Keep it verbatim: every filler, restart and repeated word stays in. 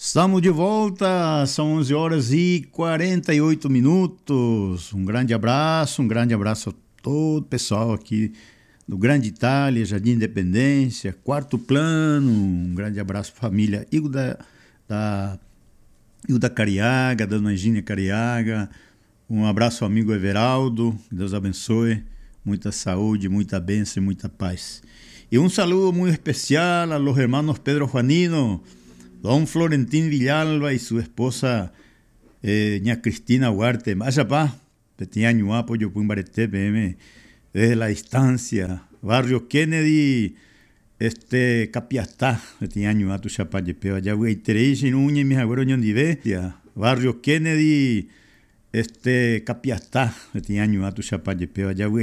Estamos de volta, são onze horas e quarenta e oito minutos. Um grande abraço, um grande abraço a todo o pessoal aqui do Grande Itália, Jardim Independência, Quarto Plano. Um grande abraço à família Igor da, da, Igor da Cariaga, da Dona Egínia Cariaga. Um abraço ao amigo Everaldo, que Deus abençoe. Muita saúde, muita bênção e muita paz. E um saludo muito especial a los hermanos Pedro Juanino, Don Florentín Villalba y su esposa eh, ña Cristina Huarte. Vaya pa, tenía año apoyo Pumbarete P M desde la distancia. Barrio Kennedy, este Capiastá, tenía año a tu chapalle peba ya güey teréis en uña y mis abuelos ñondive. Barrio Kennedy, este Capiastá, tenía año a tu chapalle peba ya güey